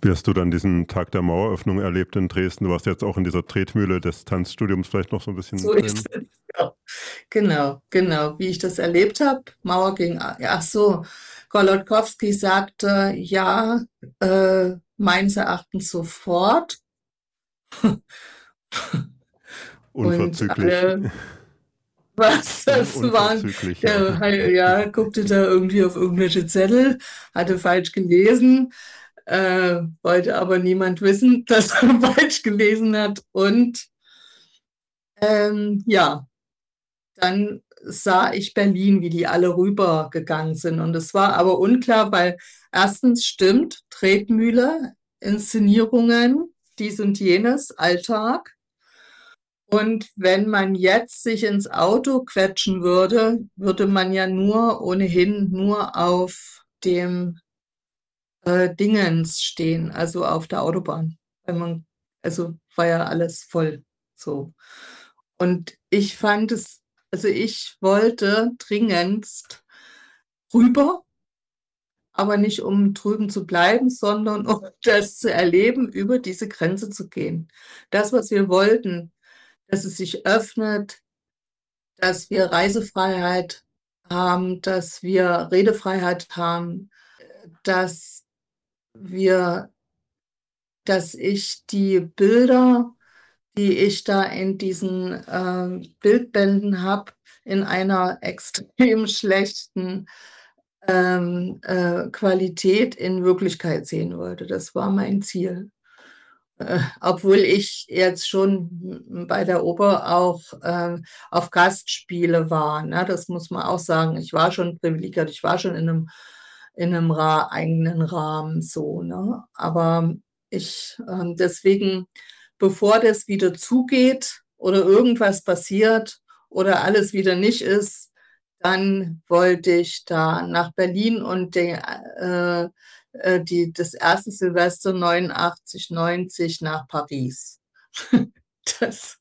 Wie hast du dann diesen Tag der Maueröffnung erlebt in Dresden? Du warst jetzt auch in dieser Tretmühle des Tanzstudiums vielleicht noch so ein bisschen So ist drin. es. Ja. Genau, genau. Wie ich das erlebt habe, Mauer ging, ach so, Golodkowski sagte, ja, meines Erachtens sofort. Und Unverzüglich. alle, was das waren, Unverzüglich, ja. der ja, guckte da irgendwie auf irgendwelche Zettel, hatte falsch gelesen, wollte aber niemand wissen, dass er falsch gelesen hat. Und ja, dann sah ich Berlin, wie die alle rübergegangen sind. Und es war aber unklar, weil erstens stimmt, Tretmühle, Inszenierungen, dies und jenes, Alltag. Und wenn man jetzt sich ins Auto quetschen würde, würde man ja ohnehin nur auf dem Dingens stehen, also auf der Autobahn. Weil man, also war ja alles voll so. Und ich fand es, also ich wollte dringendst rüber, aber nicht um drüben zu bleiben, sondern um das zu erleben, über diese Grenze zu gehen. Das, was wir wollten, dass es sich öffnet, dass wir Reisefreiheit haben, dass wir Redefreiheit haben, dass wir, dass ich die Bilder, die ich da in diesen Bildbänden habe, in einer extrem schlechten Qualität in Wirklichkeit sehen wollte. Das war mein Ziel. Obwohl ich jetzt schon bei der Oper auch auf Gastspiele war. Ne? Das muss man auch sagen. Ich war schon privilegiert, ich war schon in einem eigenen Rahmen so. Ne? Aber deswegen, bevor das wieder zugeht oder irgendwas passiert oder alles wieder nicht ist, dann wollte ich da nach Berlin und das erste Silvester 89, 90 nach Paris. Das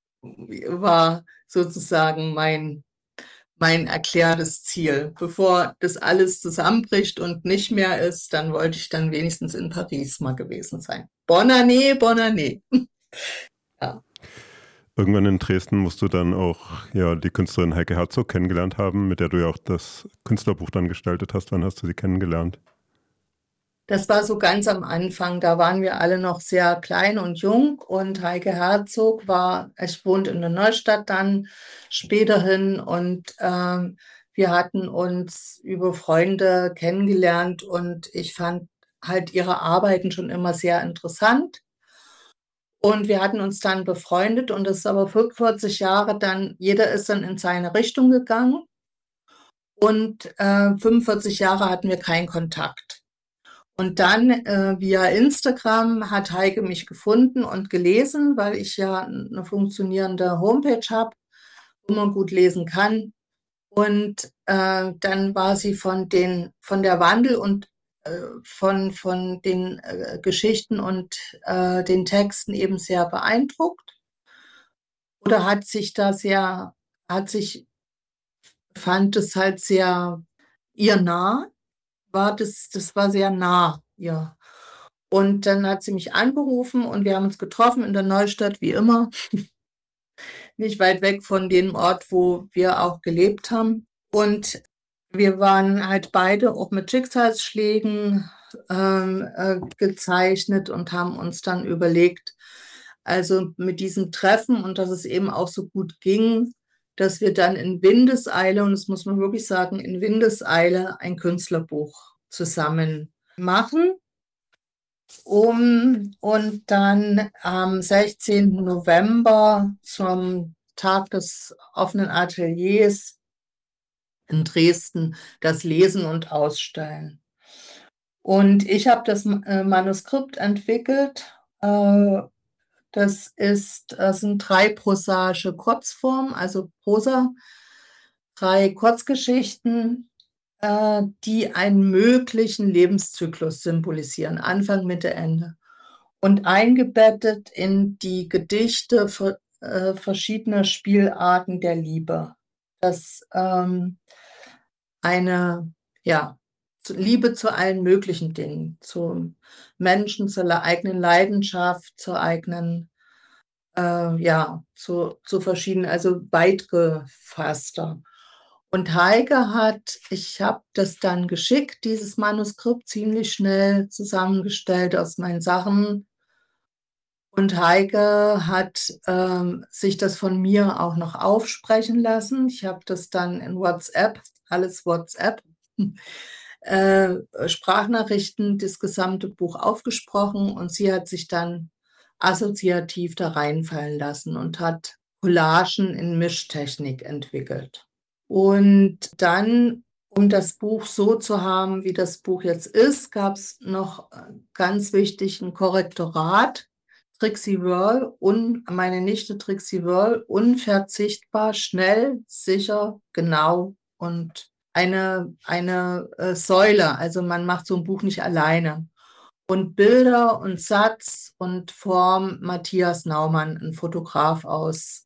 war sozusagen mein erklärtes Ziel. Bevor das alles zusammenbricht und nicht mehr ist, dann wollte ich dann wenigstens in Paris mal gewesen sein. Bonne année, bonne année. Ja. Irgendwann in Dresden musst du dann auch ja, die Künstlerin Heike Herzog kennengelernt haben, mit der du ja auch das Künstlerbuch dann gestaltet hast. Wann hast du sie kennengelernt? Das war so ganz am Anfang, da waren wir alle noch sehr klein und jung und Heike Herzog ich wohnte in der Neustadt dann späterhin und wir hatten uns über Freunde kennengelernt und ich fand halt ihre Arbeiten schon immer sehr interessant und wir hatten uns dann befreundet und das ist aber 45 Jahre dann, jeder ist dann in seine Richtung gegangen und 45 Jahre hatten wir keinen Kontakt. Und dann via Instagram hat Heike mich gefunden und gelesen, weil ich ja eine funktionierende Homepage habe, wo man gut lesen kann. Und dann war sie von der Wandel und von den Geschichten und den Texten eben sehr beeindruckt. Oder hat sich, fand es halt sehr ihr nah, das war sehr nah ihr. Und dann hat sie mich angerufen und wir haben uns getroffen in der Neustadt, wie immer, nicht weit weg von dem Ort, wo wir auch gelebt haben. Und wir waren halt beide auch mit Schicksalsschlägen gezeichnet und haben uns dann überlegt, also mit diesem Treffen und dass es eben auch so gut ging, dass wir dann in Windeseile, und das muss man wirklich sagen, in Windeseile ein Künstlerbuch zusammen machen und dann am 16. November zum Tag des offenen Ateliers in Dresden das lesen und ausstellen. Und ich habe das Manuskript entwickelt. Das sind 3 prosaische Kurzformen, also Prosa, 3 Kurzgeschichten, die einen möglichen Lebenszyklus symbolisieren, Anfang, Mitte, Ende. Und eingebettet in die Gedichte verschiedener Spielarten der Liebe. Das eine, ja, Liebe zu allen möglichen Dingen, zum Menschen, zur eigenen Leidenschaft, zur eigenen, zu verschiedenen, also weit gefasster. Und ich habe das dann geschickt, dieses Manuskript, ziemlich schnell zusammengestellt aus meinen Sachen. Und Heike hat sich das von mir auch noch aufsprechen lassen. Ich habe das dann in WhatsApp, alles WhatsApp, Sprachnachrichten, das gesamte Buch aufgesprochen und sie hat sich dann assoziativ da reinfallen lassen und hat Collagen in Mischtechnik entwickelt. Und dann, um das Buch so zu haben, wie das Buch jetzt ist, gab es noch ganz wichtig ein Korrektorat. Trixie Worl und meine Nichte Trixie Worl, unverzichtbar, schnell, sicher, genau und eine Säule. Also man macht so ein Buch nicht alleine. Und Bilder und Satz und Form Matthias Naumann, ein Fotograf aus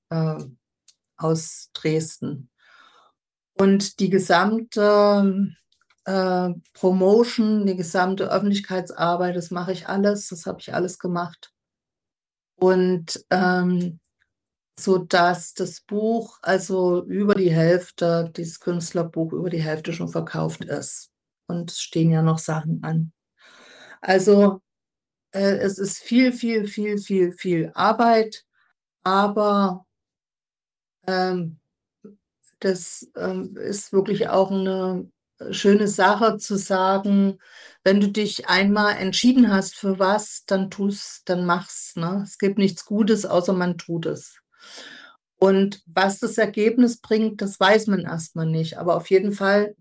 Dresden. Und die gesamte Promotion, die gesamte Öffentlichkeitsarbeit, das mache ich alles, das habe ich alles gemacht. Und so dass das Buch, also über die Hälfte, dieses Künstlerbuch, über die Hälfte schon verkauft ist. Und es stehen ja noch Sachen an. Also es ist viel, viel, viel, viel, viel Arbeit, aber das ist wirklich auch eine schöne Sache zu sagen, wenn du dich einmal entschieden hast für was, dann mach's. Ne? Es gibt nichts Gutes, außer man tut es. Und was das Ergebnis bringt, das weiß man erstmal nicht. Aber auf jeden Fall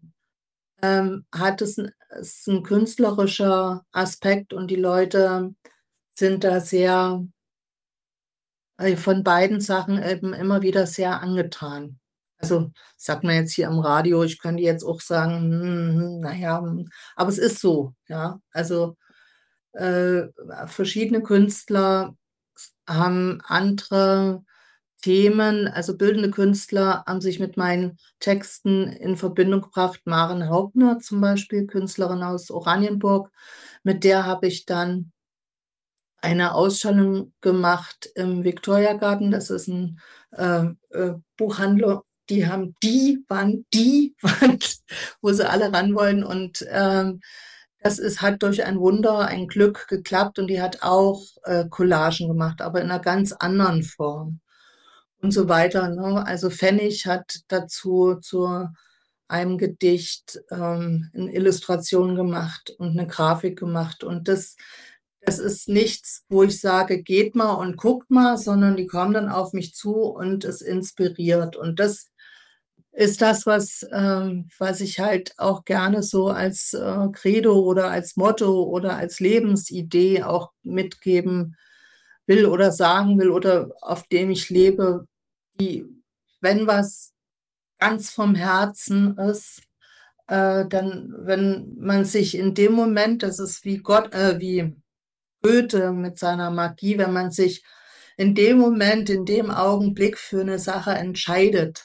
ist ein künstlerischer Aspekt und die Leute sind da sehr von beiden Sachen eben immer wieder sehr angetan. Also sagt man jetzt hier am Radio, ich könnte jetzt auch sagen, naja, aber es ist so, ja. Also verschiedene Künstler haben andere Themen, also bildende Künstler haben sich mit meinen Texten in Verbindung gebracht. Maren Hauptner zum Beispiel, Künstlerin aus Oranienburg, mit der habe ich dann eine Ausstellung gemacht im Viktoriagarten. Das ist ein Buchhandler, die haben die Wand, wo sie alle ran wollen. Und hat durch ein Wunder, ein Glück geklappt und die hat auch Collagen gemacht, aber in einer ganz anderen Form und so weiter. Ne? Also Pfennig hat dazu zu einem Gedicht eine Illustration gemacht und eine Grafik gemacht. Und das ist nichts, wo ich sage, geht mal und guckt mal, sondern die kommen dann auf mich zu und es inspiriert. Und das ist das, was ich halt auch gerne so als Credo oder als Motto oder als Lebensidee auch mitgeben will oder sagen will oder auf dem ich lebe, wenn was ganz vom Herzen ist, dann, wenn man sich in dem Moment, das ist wie wie Goethe mit seiner Magie, wenn man sich in dem Moment, in dem Augenblick für eine Sache entscheidet,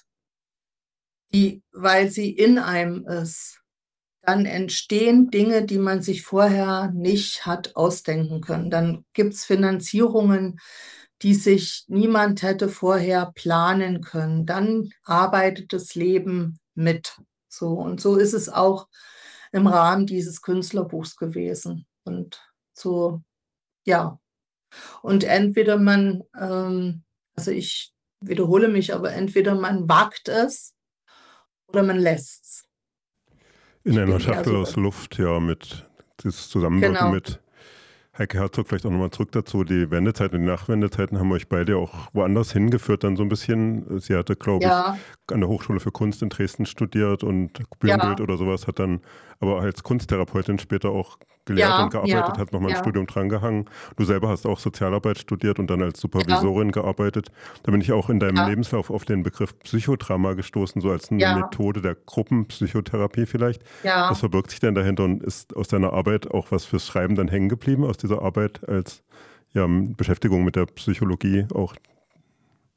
weil sie in einem ist, dann entstehen Dinge, die man sich vorher nicht hat ausdenken können. Dann gibt es Finanzierungen, die sich niemand hätte vorher planen können. Dann arbeitet das Leben mit. So, und so ist es auch im Rahmen dieses Künstlerbuchs gewesen. Und so, ja. Und entweder also ich wiederhole mich, aber entweder man wagt es oder man lässt es. In einer Schachtel aus Luft, ja, mit dieses Zusammenwirken mit Heike Herzog, vielleicht auch nochmal zurück dazu. Die Wendezeit und die Nachwendezeiten haben euch beide auch woanders hingeführt, dann so ein bisschen. Sie hatte, glaube ich, an der Hochschule für Kunst in Dresden studiert und Bühnenbild oder sowas, hat dann aber als Kunsttherapeutin später auch gelehrt und gearbeitet, hat nochmal ein Studium drangehangen. Du selber hast auch Sozialarbeit studiert und dann als Supervisorin gearbeitet. Da bin ich auch in deinem Lebenslauf auf den Begriff Psychodrama gestoßen, so als eine Methode der Gruppenpsychotherapie vielleicht. Was verbirgt sich denn dahinter und ist aus deiner Arbeit auch was fürs Schreiben dann hängen geblieben, aus dieser Arbeit als Beschäftigung mit der Psychologie auch?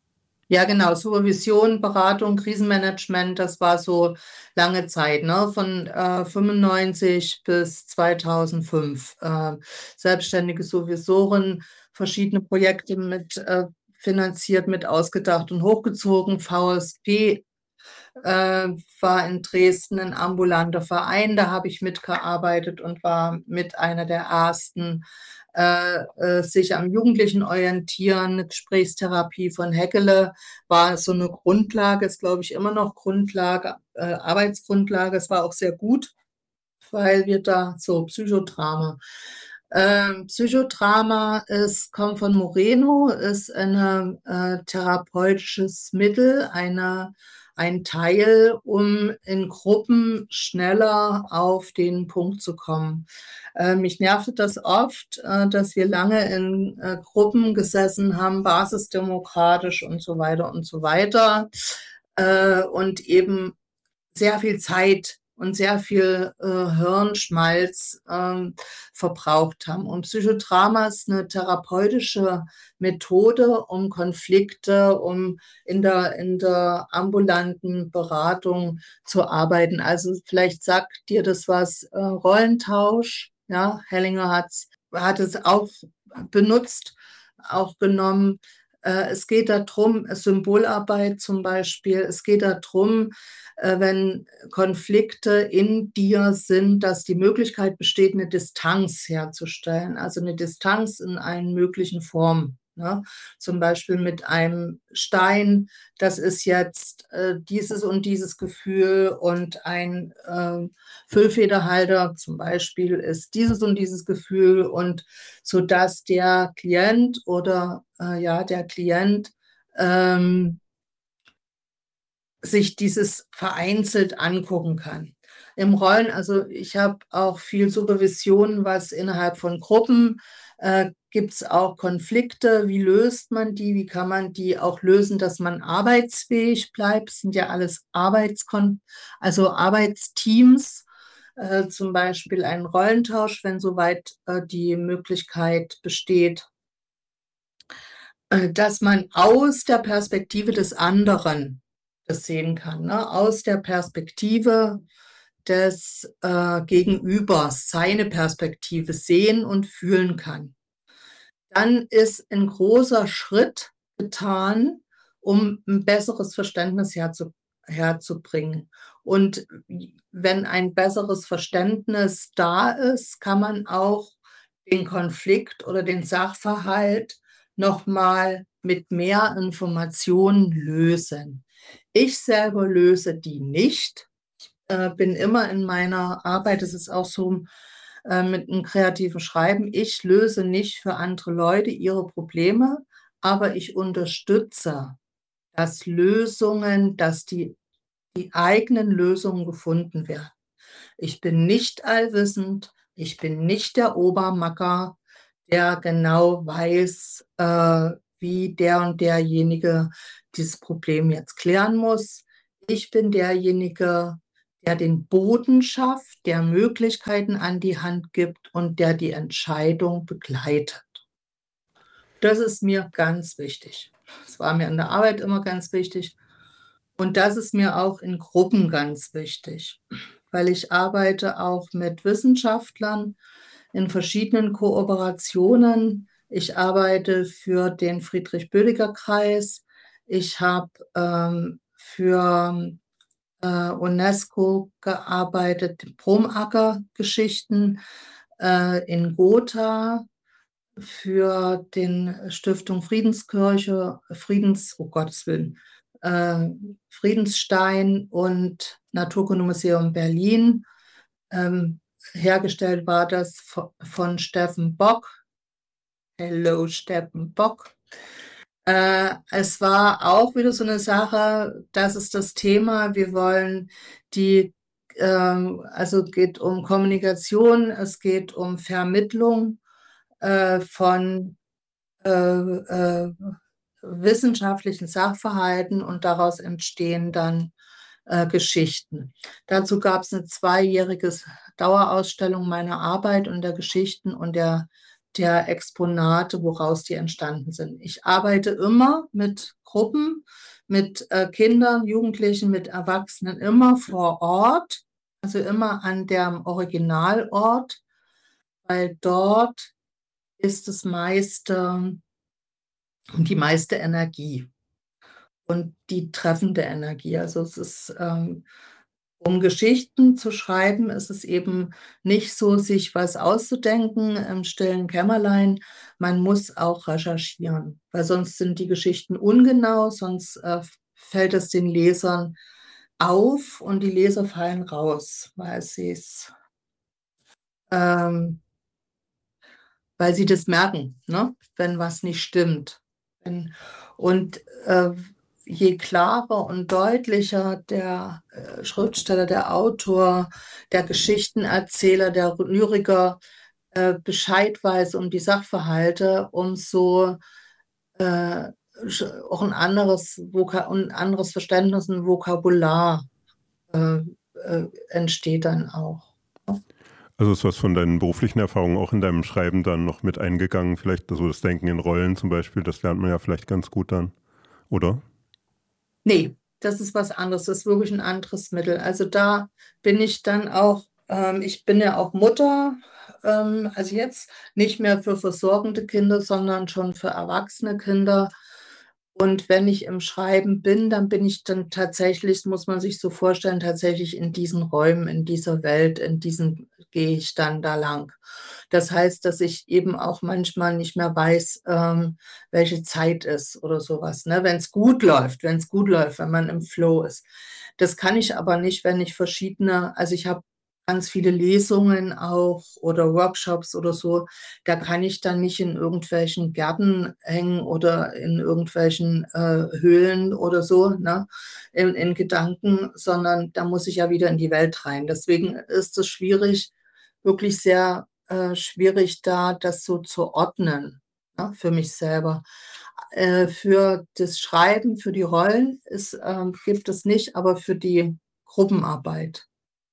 Ja, genau. Supervision, Beratung, Krisenmanagement, das war so lange Zeit, ne? Von 95 bis 2005. Selbstständige Supervisorin, verschiedene Projekte mit finanziert, mit ausgedacht und hochgezogen. VSP war in Dresden ein ambulanter Verein, da habe ich mitgearbeitet und war mit einer der ersten sich am Jugendlichen orientieren. Gesprächstherapie von Häckele war so eine Grundlage, ist glaube ich immer noch Grundlage, Arbeitsgrundlage. Es war auch sehr gut, weil wir da so Psychodrama. Psychodrama kommt von Moreno, ist ein therapeutisches Mittel, ein Teil, um in Gruppen schneller auf den Punkt zu kommen. Mich nervte das oft, dass wir lange in Gruppen gesessen haben, basisdemokratisch und so weiter und so weiter. Und eben sehr viel Zeit und sehr viel Hirnschmalz verbraucht haben. Und Psychodrama ist eine therapeutische Methode, um Konflikte, um in der ambulanten Beratung zu arbeiten. Also vielleicht sagt dir das was, Rollentausch. Ja, Hellinger hat es auch benutzt, auch genommen. Es geht darum, Symbolarbeit zum Beispiel, es geht darum, wenn Konflikte in dir sind, dass die Möglichkeit besteht, eine Distanz herzustellen, also eine Distanz in allen möglichen Formen. Ne? Zum Beispiel mit einem Stein, das ist jetzt dieses und dieses Gefühl, und ein Füllfederhalter zum Beispiel ist dieses und dieses Gefühl, und so dass der Klient oder der Klient sich dieses vereinzelt angucken kann. Im Rollen, also ich habe auch viel Supervision, was innerhalb von Gruppen gibt es auch Konflikte. Wie löst man die? Wie kann man die auch lösen, dass man arbeitsfähig bleibt? Es sind ja alles Arbeitsteams. Zum Beispiel ein Rollentausch, wenn soweit die Möglichkeit besteht, dass man aus der Perspektive des anderen das sehen kann, ne? Aus der Perspektive des Gegenübers, seine Perspektive sehen und fühlen kann. Dann ist ein großer Schritt getan, um ein besseres Verständnis herzubringen. Und wenn ein besseres Verständnis da ist, kann man auch den Konflikt oder den Sachverhalt nochmal mit mehr Informationen lösen. Ich selber löse die nicht. Bin immer in meiner Arbeit, das ist auch so mit einem kreativen Schreiben, ich löse nicht für andere Leute ihre Probleme, aber ich unterstütze, dass die eigenen Lösungen gefunden werden. Ich bin nicht allwissend, ich bin nicht der Obermacker, der genau weiß, wie der und derjenige dieses Problem jetzt klären muss. Ich bin derjenige, der den Boden schafft, der Möglichkeiten an die Hand gibt und der die Entscheidung begleitet. Das ist mir ganz wichtig. Das war mir in der Arbeit immer ganz wichtig. Und das ist mir auch in Gruppen ganz wichtig, weil ich arbeite auch mit Wissenschaftlern in verschiedenen Kooperationen. Ich arbeite für den Friedrich-Bödeger-Kreis. Ich habe für UNESCO gearbeitet, Bromacker-Geschichten in Gotha, für den Stiftung Friedenskirche, oh Gottes Willen, Friedensstein und Naturkundemuseum Berlin. Hergestellt war das von Steffen Bock. Hello, Steffen Bock. Es war auch wieder so eine Sache, das ist das Thema, wir wollen also es geht um Kommunikation, es geht um Vermittlung von wissenschaftlichen Sachverhalten, und daraus entstehen dann Geschichten. Dazu gab es eine 2-jährige Dauerausstellung meiner Arbeit und der Geschichten und der der Exponate, woraus die entstanden sind. Ich arbeite immer mit Gruppen, mit Kindern, Jugendlichen, mit Erwachsenen, immer vor Ort, also immer an dem Originalort, weil dort ist das meiste, die meiste Energie und die treffende Energie. Also es ist, um Geschichten zu schreiben, ist es eben nicht so, sich was auszudenken im stillen Kämmerlein. Man muss auch recherchieren, weil sonst sind die Geschichten ungenau, sonst fällt es den Lesern auf und die Leser fallen raus, ähm, weil sie das merken, ne? Wenn was nicht stimmt. Und je klarer und deutlicher der Schriftsteller, der Autor, der Geschichtenerzähler, der Lyriker Bescheid weiß um die Sachverhalte, umso auch ein anderes Verständnis, ein Vokabular entsteht dann auch. Also ist was von deinen beruflichen Erfahrungen auch in deinem Schreiben dann noch mit eingegangen? Vielleicht so das Denken in Rollen zum Beispiel, das lernt man ja vielleicht ganz gut dann, oder? Nee, das ist was anderes. Das ist wirklich ein anderes Mittel. Also da bin ich dann auch, ich bin ja auch Mutter, also jetzt nicht mehr für versorgende Kinder, sondern schon für erwachsene Kinder. Und wenn ich im Schreiben bin, dann bin ich dann tatsächlich, muss man sich so vorstellen, tatsächlich in diesen Räumen, in dieser Welt, in diesen gehe ich dann da lang. Das heißt, dass ich eben auch manchmal nicht mehr weiß, welche Zeit ist oder sowas, ne? Wenn es gut läuft, wenn man im Flow ist. Das kann ich aber nicht, wenn ich also ich habe ganz viele Lesungen auch oder Workshops oder so, da kann ich dann nicht in irgendwelchen Gärten hängen oder in irgendwelchen Höhlen oder so, ne, in Gedanken, sondern da muss ich ja wieder in die Welt rein. Deswegen ist es schwierig, wirklich sehr schwierig, da das so zu ordnen, ne, für mich selber. Für das Schreiben, für die Rollen gibt es nicht, aber für die Gruppenarbeit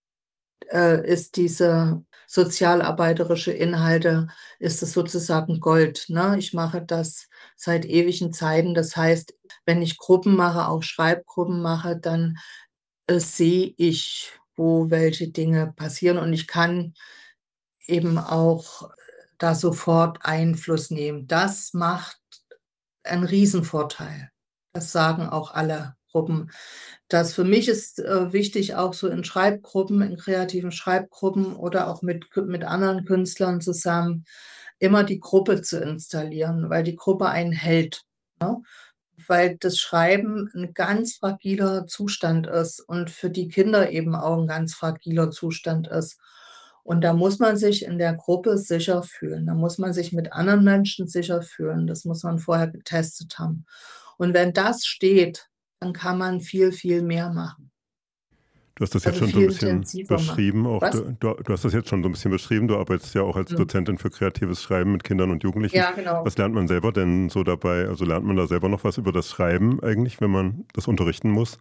ist diese sozialarbeiterische Inhalte, ist es sozusagen Gold. Ne? Ich mache das seit ewigen Zeiten. Das heißt, wenn ich Gruppen mache, auch Schreibgruppen mache, dann sehe ich, wo welche Dinge passieren und ich kann eben auch da sofort Einfluss nehmen. Das macht einen Riesenvorteil. Das sagen auch alle Gruppen. Das für mich ist wichtig, auch so in Schreibgruppen, in kreativen Schreibgruppen oder auch mit anderen Künstlern zusammen, immer die Gruppe zu installieren, weil die Gruppe einen hält. Ne? Weil das Schreiben ein ganz fragiler Zustand ist und für die Kinder eben auch ein ganz fragiler Zustand ist. Und da muss man sich in der Gruppe sicher fühlen. Da muss man sich mit anderen Menschen sicher fühlen. Das muss man vorher getestet haben. Und wenn das steht, dann kann man viel, viel mehr machen. Du hast das jetzt Also schon so ein viel bisschen intensiver machen. beschrieben. Auch Was? du hast das jetzt schon so ein bisschen beschrieben. Du arbeitest ja auch als Hm. Dozentin für kreatives Schreiben mit Kindern und Jugendlichen. Ja, genau. Was lernt man selber denn so dabei? Also lernt man da selber noch was über das Schreiben eigentlich, wenn man das unterrichten muss?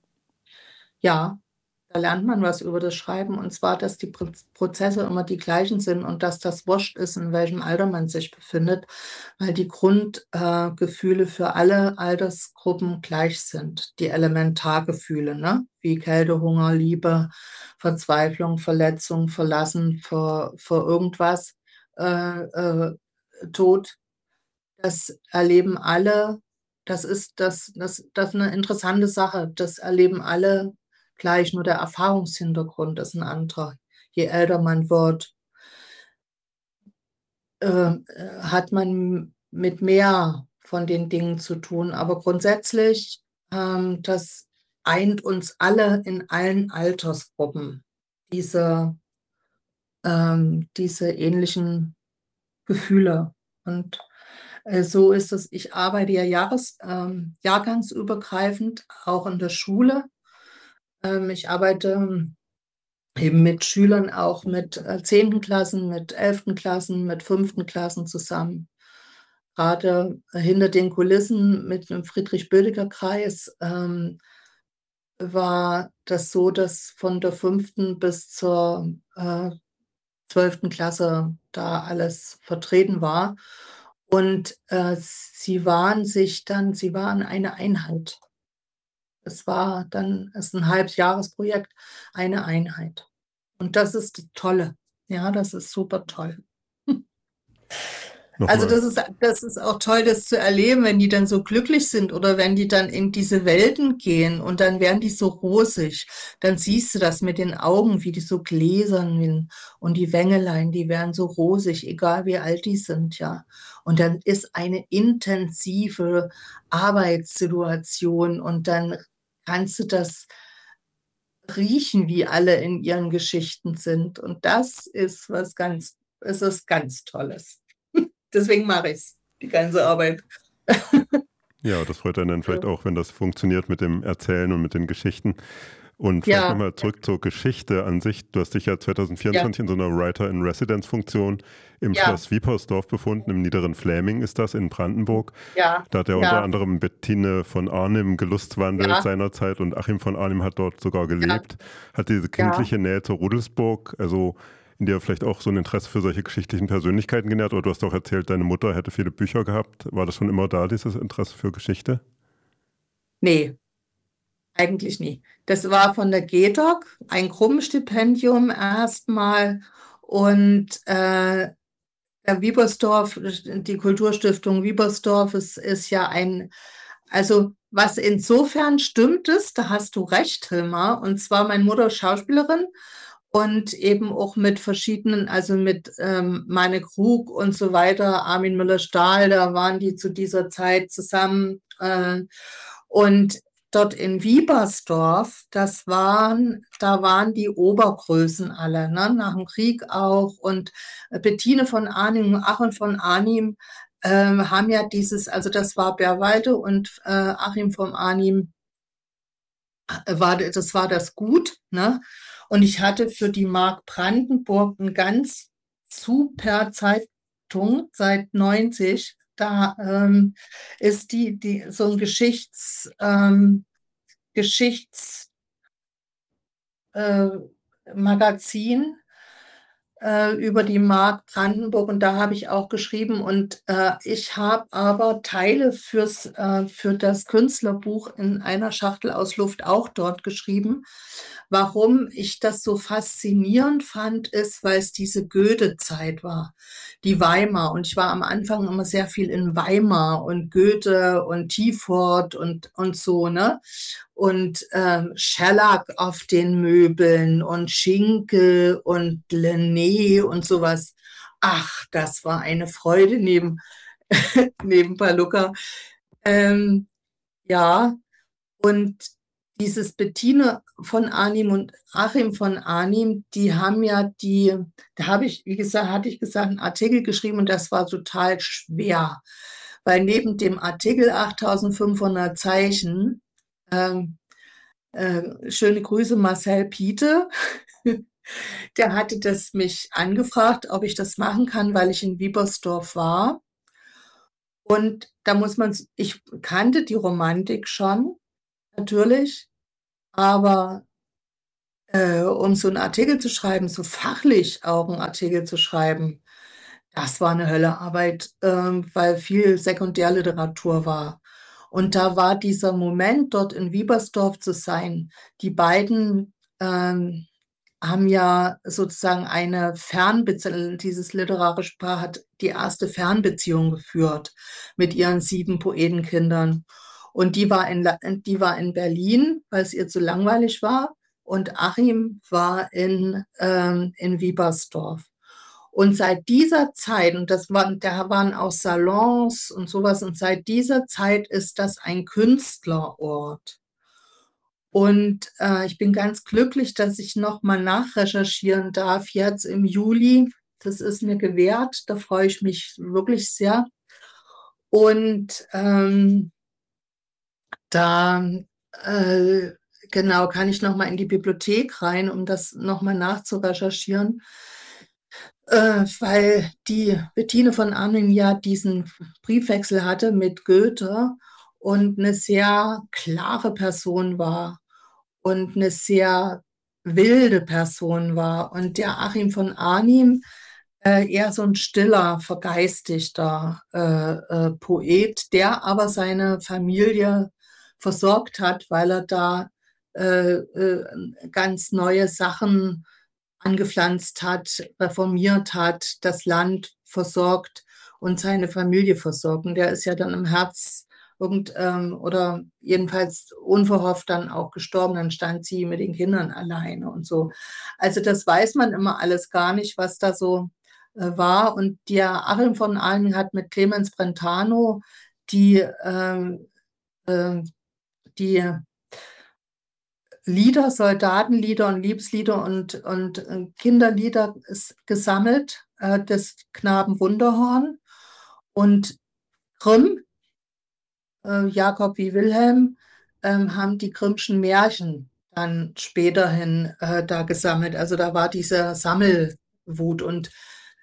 Ja, da lernt man was über das Schreiben, und zwar, dass die Prozesse immer die gleichen sind und dass das wurscht ist, in welchem Alter man sich befindet, weil die Grundgefühle für alle Altersgruppen gleich sind. Die Elementargefühle, ne? Wie Kälte, Hunger, Liebe, Verzweiflung, Verletzung, Verlassen vor irgendwas, äh, äh, Tod. Das erleben alle. Das ist eine interessante Sache. Das erleben alle gleich, nur der Erfahrungshintergrund ist ein anderer. Je älter man wird, hat man mit mehr von den Dingen zu tun. Aber grundsätzlich, das eint uns alle in allen Altersgruppen, diese, diese ähnlichen Gefühle. Und so ist es. Ich arbeite ja jahrgangsübergreifend, auch in der Schule. Ich arbeite eben mit Schülern, auch mit 10. Klassen, mit 11. Klassen, mit 5. Klassen zusammen. Gerade hinter den Kulissen mit dem Friedrich-Bödecker-Kreis war das so, dass von der 5. bis zur 12. Klasse da alles vertreten war. Und sie waren eine Einheit. Es ist ein Halbjahresprojekt, eine Einheit. Und das ist das Tolle. Ja, das ist super toll. Also das ist auch toll, das zu erleben, wenn die dann so glücklich sind oder wenn die dann in diese Welten gehen und dann werden die so rosig. Dann siehst du das mit den Augen, wie die so gläsern werden und die Wängelein, die werden so rosig, egal wie alt die sind, ja. Und dann ist eine intensive Arbeitssituation und dann kannst du das riechen, wie alle in ihren Geschichten sind. Und das ist es ist ganz Tolles. Deswegen mache ich es, die ganze Arbeit. Ja, das freut einen dann vielleicht auch, wenn das funktioniert mit dem Erzählen und mit den Geschichten. Und vielleicht nochmal zurück zur Geschichte an sich. Du hast dich ja 2024 in so einer Writer-in-Residence-Funktion im Schloss Wiepersdorf befunden, im Niederen Fläming ist das, in Brandenburg. Ja. Da hat ja unter anderem Bettine von Arnim gelustwandelt seinerzeit und Achim von Arnim hat dort sogar gelebt. Hat diese kindliche Nähe zur Rudelsburg, also in dir vielleicht auch so ein Interesse für solche geschichtlichen Persönlichkeiten genährt? Oder du hast auch erzählt, deine Mutter hätte viele Bücher gehabt. War das schon immer da, dieses Interesse für Geschichte? Nee, eigentlich nie. Das war von der GEDOC, ein Krumm-Stipendium erstmal. Und der Wiepersdorf, die Kulturstiftung Wiepersdorf ist ja also was insofern stimmt ist, da hast du recht, Hilmar. Und zwar meine Mutter ist Schauspielerin. Und eben auch mit verschiedenen, also mit Meine Krug und so weiter, Armin Müller-Stahl, da waren die zu dieser Zeit zusammen. Und dort in Wiepersdorf, da waren die Obergrößen alle, ne? Nach dem Krieg auch. Und Bettine von Arnim, Achim von Arnim haben ja also das war Bärwalde und Achim von Arnim, das war das Gut, ne? Und ich hatte für die Mark Brandenburg eine ganz super Zeitung seit 90. Da ist so ein Geschichtsmagazin Magazin über die Mark Brandenburg und da habe ich auch geschrieben und ich habe aber Teile für das Künstlerbuch in einer Schachtel aus Luft auch dort geschrieben. Warum ich das so faszinierend fand, ist, weil es diese Goethe-Zeit war, die Weimar. Und ich war am Anfang immer sehr viel in Weimar und Goethe und Tiefort und so, ne? Und Schellack auf den Möbeln und Schinkel und Lené und sowas. Ach, das war eine Freude neben Pallucca. Ja, und dieses Bettine von Arnim und Achim von Arnim, die haben ja da habe ich, wie gesagt, hatte ich gesagt, einen Artikel geschrieben und das war total schwer, weil neben dem Artikel 8500 Zeichen, schöne Grüße Marcel Piete, der hatte mich angefragt, ob ich das machen kann, weil ich in Wiepersdorf war. Und ich kannte die Romantik schon, natürlich, aber um so einen Artikel zu schreiben, so fachlich auch einen Artikel zu schreiben, das war eine Höllearbeit, weil viel Sekundärliteratur war. Und da war dieser Moment, dort in Wiepersdorf zu sein. Die beiden haben ja sozusagen dieses literarische Paar hat die erste Fernbeziehung geführt mit ihren 7 Poetenkindern. Und die war in Berlin, weil es ihr zu langweilig war. Und Achim war in Wiepersdorf. Und seit dieser Zeit, da waren auch Salons und sowas, und seit dieser Zeit ist das ein Künstlerort. Und ich bin ganz glücklich, dass ich nochmal nachrecherchieren darf, jetzt im Juli. Das ist mir gewährt, da freue ich mich wirklich sehr. Und genau, kann ich nochmal in die Bibliothek rein, um das nochmal nachzurecherchieren. Weil die Bettine von Arnim ja diesen Briefwechsel hatte mit Goethe und eine sehr klare Person war und eine sehr wilde Person war und der Achim von Arnim eher so ein stiller, vergeistigter Poet, der aber seine Familie versorgt hat, weil er da ganz neue Sachen angepflanzt hat, reformiert hat, das Land versorgt und seine Familie versorgt. Und der ist ja dann im Herz oder jedenfalls unverhofft dann auch gestorben. Dann stand sie mit den Kindern alleine und so. Also das weiß man immer alles gar nicht, was da so war. Und der Achim von Arnim hat mit Clemens Brentano die Lieder, Soldatenlieder und Liebeslieder und Kinderlieder gesammelt, des Knaben Wunderhorn. Und Grimm, Jakob wie Wilhelm, haben die Grimmschen Märchen dann späterhin da gesammelt. Also da war diese Sammelwut und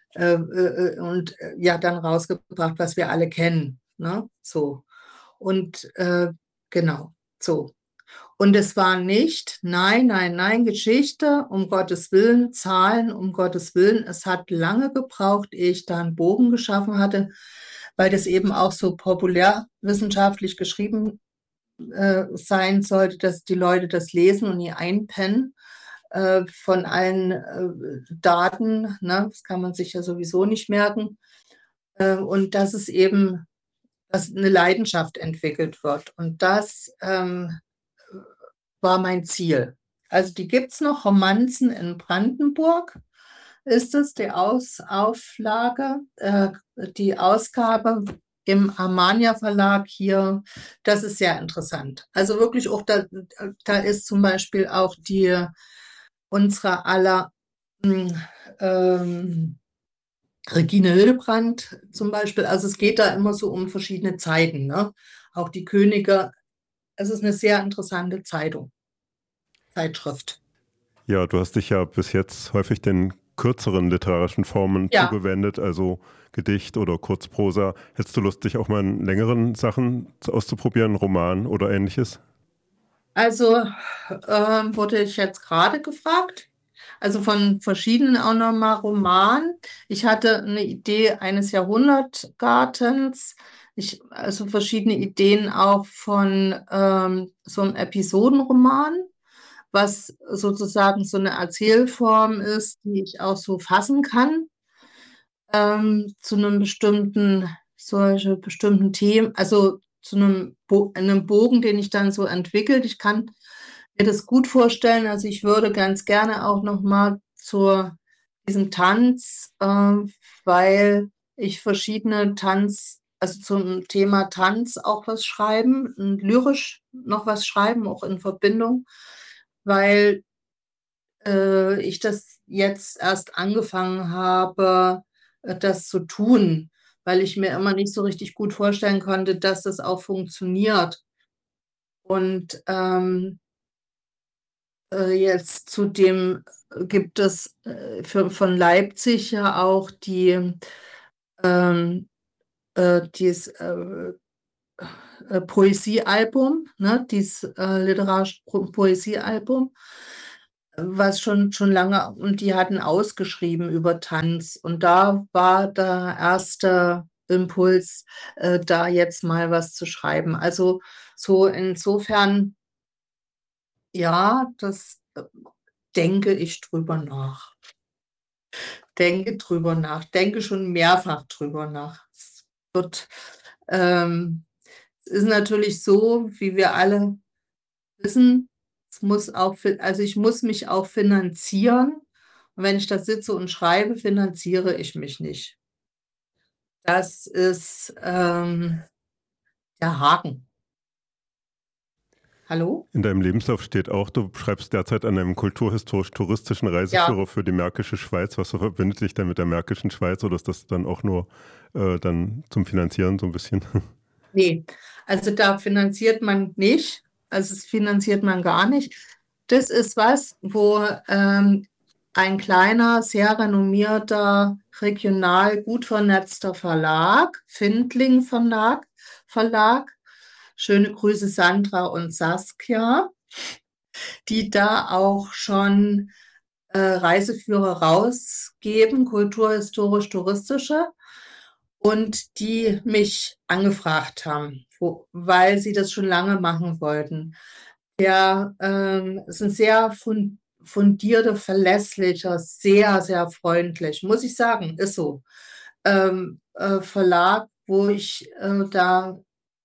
ja, dann rausgebracht, was wir alle kennen. Ne? So. Und genau, so. Und es war nicht, nein, nein, nein, Geschichte, um Gottes Willen, Zahlen, um Gottes Willen. Es hat lange gebraucht, ehe ich da einen Bogen geschaffen hatte, weil das eben auch so populärwissenschaftlich geschrieben sein sollte, dass die Leute das lesen und nie einpennen von allen Daten. Ne? Das kann man sich ja sowieso nicht merken. Und dass es eben, dass eine Leidenschaft entwickelt wird. Und das war mein Ziel. Also die gibt es noch, Romanzen in Brandenburg ist es, die Auflage, die Ausgabe im Armania Verlag hier, das ist sehr interessant. Also wirklich auch, da ist zum Beispiel auch unsere aller Regine Hildebrandt zum Beispiel, also es geht da immer so um verschiedene Zeiten, ne? Auch die Könige, es ist eine sehr interessante Zeitschrift. Ja, du hast dich ja bis jetzt häufig den kürzeren literarischen Formen zugewendet, also Gedicht oder Kurzprosa. Hättest du Lust, dich auch mal in längeren Sachen auszuprobieren, Roman oder ähnliches? Also wurde ich jetzt gerade gefragt. Also von verschiedenen auch nochmal Roman. Ich hatte eine Idee eines Jahrhundertgartens. Also verschiedene Ideen auch von so einem Episodenroman, was sozusagen so eine Erzählform ist, die ich auch so fassen kann, zu solche bestimmten Themen, also zu einem Bogen, den ich dann so entwickelt. Ich kann mir das gut vorstellen. Also ich würde ganz gerne auch noch mal zu diesem Tanz, weil ich verschiedene also zum Thema Tanz auch was schreiben und lyrisch noch was schreiben, auch in Verbindung, weil ich das jetzt erst angefangen habe, das zu tun, weil ich mir immer nicht so richtig gut vorstellen konnte, dass das auch funktioniert. Und jetzt zudem gibt es von Leipzig ja auch dieses Poesiealbum, ne, dieses literarische Poesiealbum, was schon lange, und die hatten ausgeschrieben über Tanz. Und da war der erste Impuls, da jetzt mal was zu schreiben. Also so insofern, ja, das denke ich drüber nach. Denke schon mehrfach drüber nach. Es ist natürlich so, wie wir alle wissen, also ich muss mich auch finanzieren. Und wenn ich da sitze und schreibe, finanziere ich mich nicht. Das ist der Haken. Hallo? In deinem Lebenslauf steht auch, du schreibst derzeit an einem kulturhistorisch-touristischen Reiseführer für die Märkische Schweiz. Was verbindet dich denn mit der Märkischen Schweiz, oder ist das dann auch nur dann zum Finanzieren so ein bisschen? Nee, also da finanziert man nicht. Also es finanziert man gar nicht. Das ist was, wo ein kleiner, sehr renommierter, regional gut vernetzter Verlag, Findling Verlag, schöne Grüße Sandra und Saskia, die da auch schon Reiseführer rausgeben, kulturhistorisch-touristische, und die mich angefragt haben, weil sie das schon lange machen wollten. Der ist ein sehr fundierter, verlässlicher, sehr, sehr freundlich, muss ich sagen, ist so. Verlag, wo ich da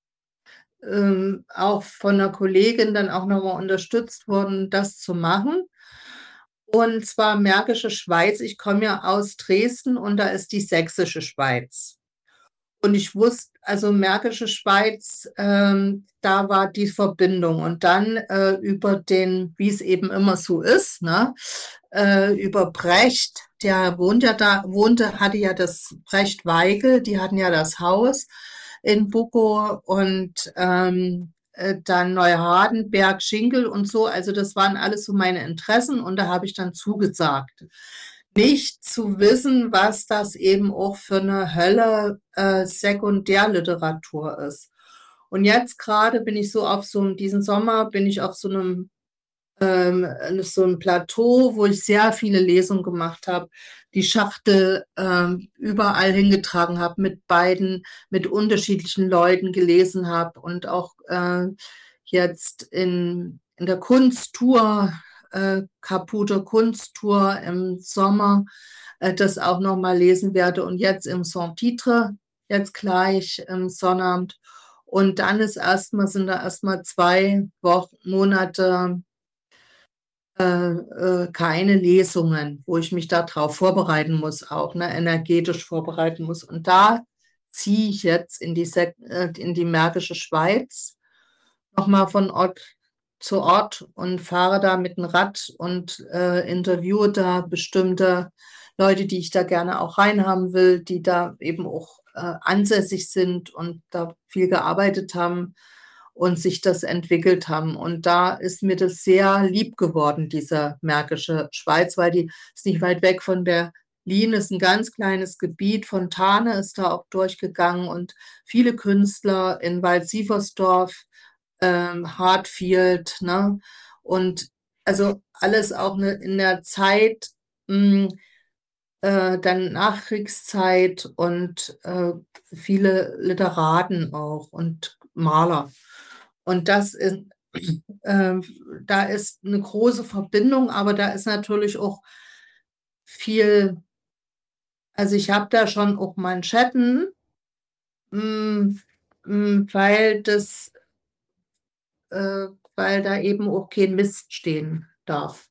auch von einer Kollegin dann auch nochmal unterstützt worden, das zu machen. Und zwar Märkische Schweiz. Ich komme ja aus Dresden und da ist die Sächsische Schweiz. Und ich wusste, also Märkische Schweiz, da war die Verbindung. Und dann über den, wie es eben immer so ist, ne, über Brecht, der hatte ja das Brecht Weigel, die hatten ja das Haus in Bukow und dann Neuhardenberg, Schinkel und so. Also das waren alles so meine Interessen und da habe ich dann zugesagt. Nicht zu wissen, was das eben auch für eine Hölle Sekundärliteratur ist. Und jetzt gerade bin ich so auf diesen Sommer bin ich auf so einem Plateau, wo ich sehr viele Lesungen gemacht habe, die Schachtel überall hingetragen habe, mit unterschiedlichen Leuten gelesen habe und auch jetzt in der Kunsttour, Caputo Kunsttour im Sommer, das auch nochmal lesen werde und jetzt im Sans-Titre, jetzt gleich im Sonnabend. Und dann sind da erstmal 2 Wochen, Monate keine Lesungen, wo ich mich darauf vorbereiten muss, auch ne, energetisch vorbereiten muss. Und da ziehe ich jetzt in die Märkische Schweiz, nochmal von Ort zu Ort und fahre da mit dem Rad und interviewe da bestimmte Leute, die ich da gerne auch reinhaben will, die da eben auch ansässig sind und da viel gearbeitet haben und sich das entwickelt haben. Und da ist mir das sehr lieb geworden, diese Märkische Schweiz, weil die ist nicht weit weg von Berlin, ist ein ganz kleines Gebiet. Fontane ist da auch durchgegangen und viele Künstler in Wald-Sieversdorf, Hartfield, ne? Und also alles auch in der Zeit, dann Nachkriegszeit und viele Literaten auch und Maler. Und äh, da ist eine große Verbindung, aber da ist natürlich auch viel, also ich habe da schon auch Manschetten, mh, weil äh, weil da eben auch kein Mist stehen darf,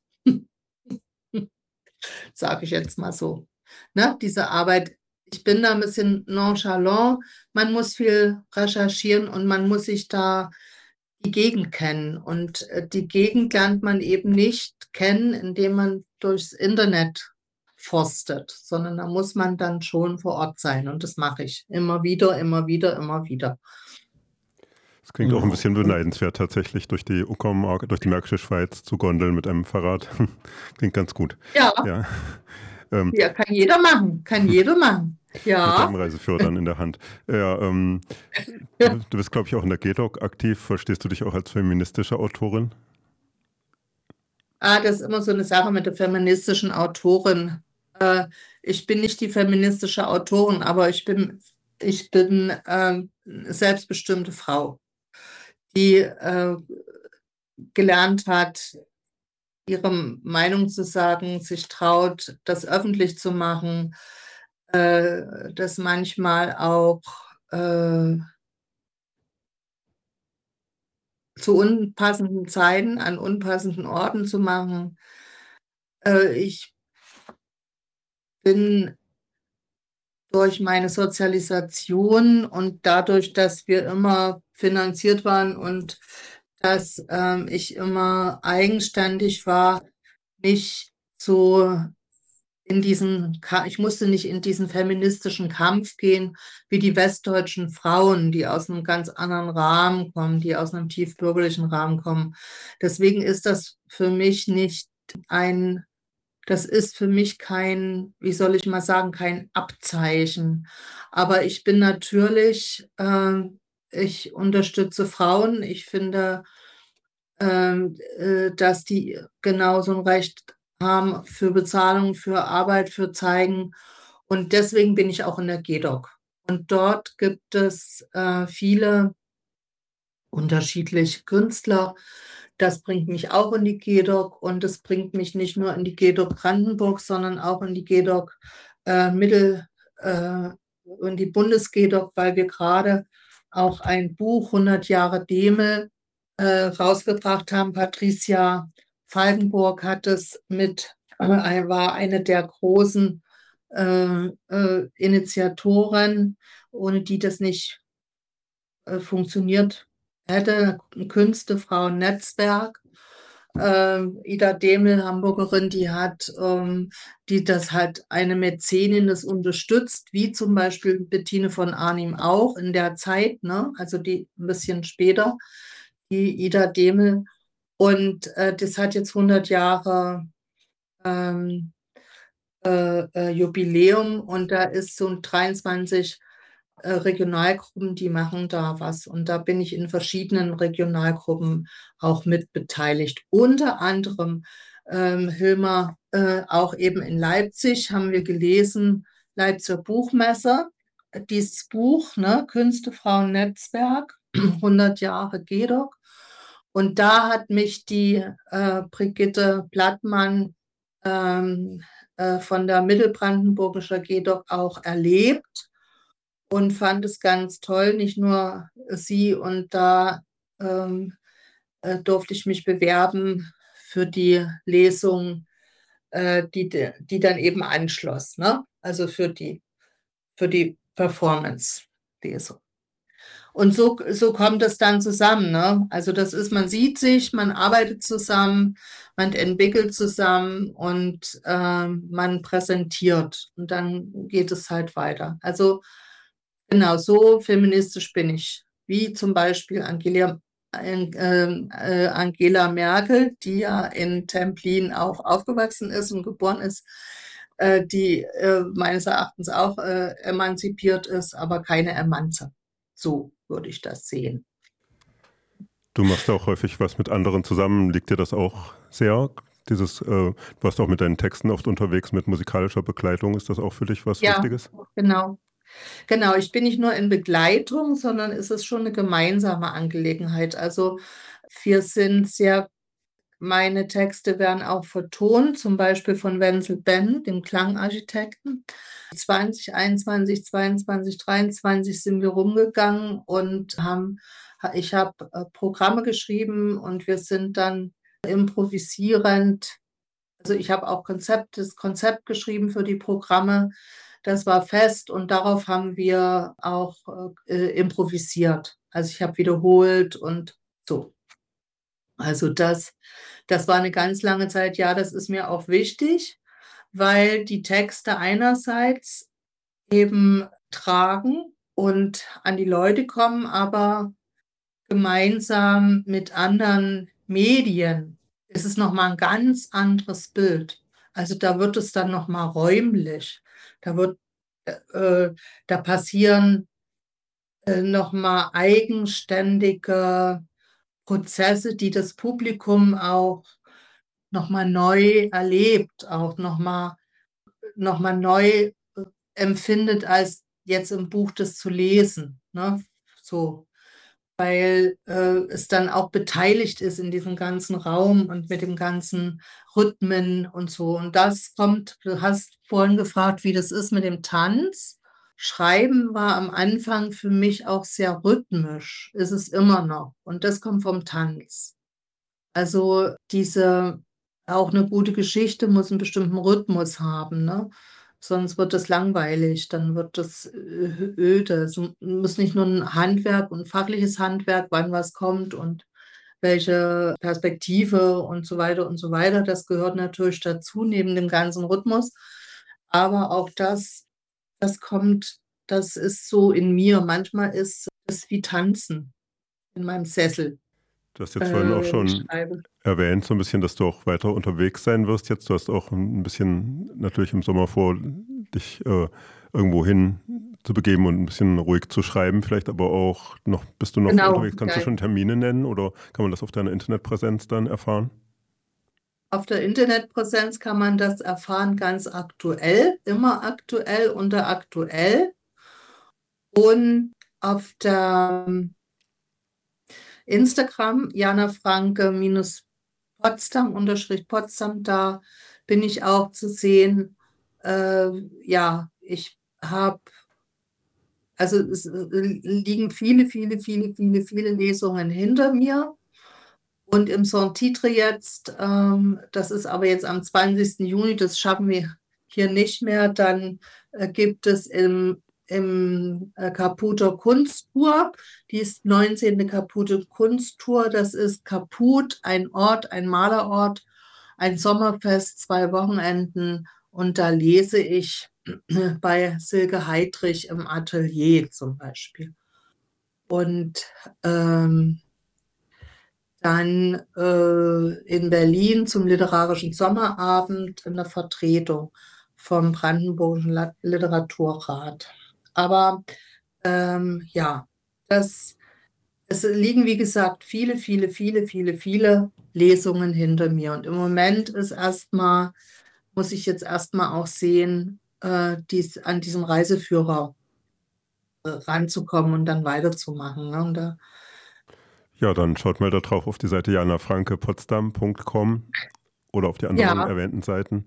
sage ich jetzt mal so. Ne? Diese Arbeit, ich bin da ein bisschen nonchalant, man muss viel recherchieren und man muss sich da die Gegend kennen. Und die Gegend lernt man eben nicht kennen, indem man durchs Internet forstet, sondern da muss man dann schon vor Ort sein. Und das mache ich immer wieder, immer wieder, immer wieder. Das klingt auch ein bisschen beneidenswert, tatsächlich durch die Uckermark, durch die Märkische Schweiz zu gondeln mit einem Fahrrad. Klingt ganz gut. Ja, Ja, ja, kann jeder machen, kann jeder machen. mit Ja, deinem Reiseführer dann in der Hand. Ja, du bist, glaube ich, auch in der GEDOC aktiv. Verstehst du dich auch als feministische Autorin? das ist immer so eine Sache mit der feministischen Autorin. Ich bin nicht die feministische Autorin, aber ich bin selbstbestimmte Frau, die gelernt hat, ihre Meinung zu sagen, sich traut, das öffentlich zu machen, das manchmal auch zu unpassenden Zeiten an unpassenden Orten zu machen. Ich bin durch meine Sozialisation und dadurch, dass wir immer finanziert waren und dass ich immer eigenständig war, nicht so ich musste nicht in diesen feministischen Kampf gehen, wie die westdeutschen Frauen, die aus einem ganz anderen Rahmen kommen, die aus einem tiefbürgerlichen Rahmen kommen. Deswegen ist das ist für mich kein, wie soll ich mal sagen, kein Abzeichen. Aber ich bin natürlich, ich unterstütze Frauen. Ich finde, dass die genauso ein Recht haben für Bezahlung, für Arbeit, für Zeigen. Und deswegen bin ich auch in der GEDOC. Und dort gibt es viele unterschiedliche Künstler. Das bringt mich auch in die GEDOC und es bringt mich nicht nur in die GEDOC Brandenburg, sondern auch in die GEDOC Mittel, in die Bundes-GEDOC, weil wir gerade auch ein Buch 100 Jahre Demel rausgebracht haben. Patricia Falkenburg hat es war eine der großen Initiatoren, ohne die das nicht funktioniert hätte. Ein Künstefrauen-Netzwerk. Ida Demel, Hamburgerin, die das halt eine Mäzenin das unterstützt, wie zum Beispiel Bettine von Arnim auch in der Zeit, ne? Also die ein bisschen später, die Ida Demel. Und das hat jetzt 100 Jahre Jubiläum und da ist so ein 23 Regionalgruppen, die machen da was. Und da bin ich in verschiedenen Regionalgruppen auch mit beteiligt. Unter anderem, Hilmar, auch eben in Leipzig haben wir gelesen, Leipziger Buchmesse, dieses Buch, ne, Künstefrauen-Netzwerk, 100 Jahre GEDOC. Und da hat mich die Brigitte Blattmann von der Mittelbrandenburgischer GEDOC auch erlebt und fand es ganz toll, nicht nur sie. Und da durfte ich mich bewerben für die Lesung, die dann eben anschloss, ne? Also für die Performance-Lesung. Und so kommt es dann zusammen, ne? Also das ist, man sieht sich, man arbeitet zusammen, man entwickelt zusammen und man präsentiert und dann geht es halt weiter. Also genau, so feministisch bin ich, wie zum Beispiel Angela Merkel, die ja in Templin auch aufgewachsen ist und geboren ist, die meines Erachtens auch emanzipiert ist, aber keine Emanze. So würde ich das sehen. Du machst auch häufig was mit anderen zusammen. Liegt dir das auch sehr? Du warst auch mit deinen Texten oft unterwegs mit musikalischer Begleitung. Ist das auch für dich was Wichtiges? Ja, genau. Genau, ich bin nicht nur in Begleitung, sondern es ist schon eine gemeinsame Angelegenheit. Also meine Texte werden auch vertont, zum Beispiel von Wenzel Benn, dem Klangarchitekten. 2021, 22, 23 sind wir rumgegangen und ich habe Programme geschrieben und wir sind dann improvisierend. Also ich habe auch das Konzept geschrieben für die Programme. Das war fest und darauf haben wir auch improvisiert. Also ich habe wiederholt und so. Also das war eine ganz lange Zeit. Ja, das ist mir auch wichtig, weil die Texte einerseits eben tragen und an die Leute kommen, aber gemeinsam mit anderen Medien ist es nochmal ein ganz anderes Bild. Also da wird es dann nochmal räumlich. Da passieren nochmal eigenständige Prozesse, die das Publikum auch nochmal neu erlebt, auch nochmal neu empfindet, als jetzt im Buch das zu lesen. Ne? So, weil es dann auch beteiligt ist in diesem ganzen Raum und mit dem ganzen Rhythmen und so. Und das kommt, du hast vorhin gefragt, wie das ist mit dem Tanz. Schreiben war am Anfang für mich auch sehr rhythmisch, ist es immer noch. Und das kommt vom Tanz. Also auch eine gute Geschichte muss einen bestimmten Rhythmus haben, ne? Sonst wird es langweilig, dann wird das öde. Es muss nicht nur ein Handwerk und ein fachliches Handwerk, wann was kommt und welche Perspektive und so weiter und so weiter. Das gehört natürlich dazu, neben dem ganzen Rhythmus. Aber auch das ist so in mir. Manchmal ist es wie Tanzen in meinem Sessel. Du hast jetzt vorhin auch schon erwähnt, so ein bisschen, dass du auch weiter unterwegs sein wirst jetzt. Du hast auch ein bisschen natürlich im Sommer vor, dich irgendwo hin zu begeben und ein bisschen ruhig zu schreiben, vielleicht aber auch noch, bist du noch unterwegs? Kannst du schon Termine nennen oder kann man das auf deiner Internetpräsenz dann erfahren? Auf der Internetpräsenz kann man das erfahren, ganz aktuell, immer aktuell unter aktuell. Und auf der Instagram, Jana Franke -Potsdam, _Potsdam, da bin ich auch zu sehen. Ja, ich habe, also es liegen viele Lesungen hinter mir. Und im Saint-Titre jetzt, das ist aber jetzt am 20. Juni, das schaffen wir hier nicht mehr, dann gibt es im Caputer Kunsttour, die ist 19. Caputer Kunsttour, das ist Caput, ein Ort, ein Malerort, ein Sommerfest, 2 Wochenenden und da lese ich bei Silke Heidrich im Atelier zum Beispiel. Und dann in Berlin zum Literarischen Sommerabend in der Vertretung vom Brandenburgischen Literaturrat. Aber ja, es liegen, wie gesagt, viele Lesungen hinter mir. Und im Moment ist muss ich jetzt erstmal auch sehen, an diesen Reiseführer ranzukommen und dann weiterzumachen. Ne? Und ja, dann schaut mal da drauf auf die Seite janafrankepotsdam.com oder auf die anderen erwähnten Seiten.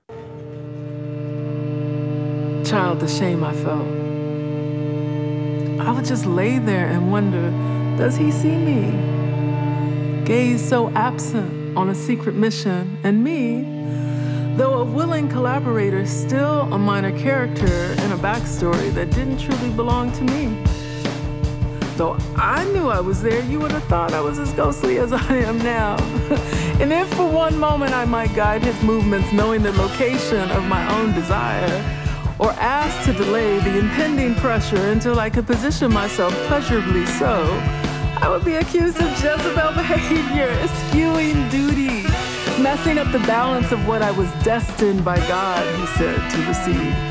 Child, the shame I felt. I would just lay there and wonder, does he see me? Gaze so absent on a secret mission, and me, though a willing collaborator, still a minor character in a backstory that didn't truly belong to me. Though I knew I was there, you would have thought I was as ghostly as I am now. And if for one moment I might guide his movements, knowing the location of my own desire, or ask to delay the impending pressure until I could position myself pleasurably so, I would be accused of Jezebel behavior, eschewing duty, messing up the balance of what I was destined by God, he said, to receive.